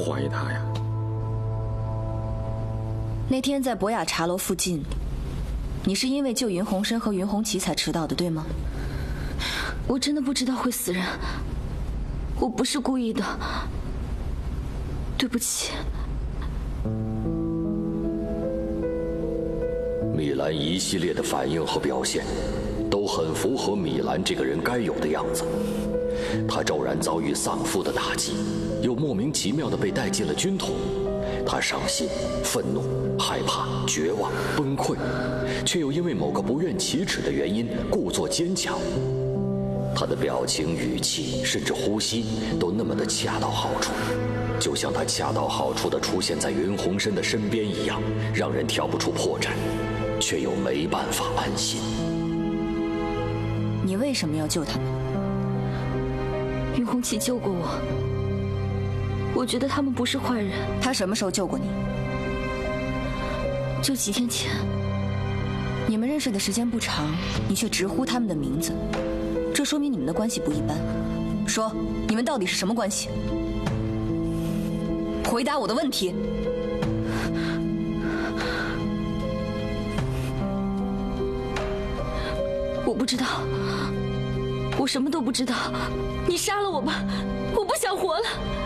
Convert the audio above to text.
怀疑他呀？ 那天在博雅茶楼附近，你是因为救云鸿生和云鸿奇才迟到的，对吗？ 我真的不知道会死人，我不是故意的，对不起。 米兰一系列的反应和表现，都很符合米兰这个人该有的样子。他骤然遭遇丧父的打击，又莫名其妙地被带进了军统。他伤心、愤怒、害怕、绝望、崩溃，却又因为某个不愿启齿的原因故作坚强。他的表情、语气，甚至呼吸，都那么的恰到好处，就像他恰到好处地出现在云鸿生的身边一样，让人挑不出破绽，却又没办法安心。 你为什么要救他们？ 云鸿奇救过我，我觉得他们不是坏人。 他什么时候救过你？ 就几天前。 你们认识的时间不长，你却直呼他们的名字，这说明你们的关系不一般。说，你们到底是什么关系？回答我的问题。 我不知道，我什么都不知道。你杀了我吧，我不想活了。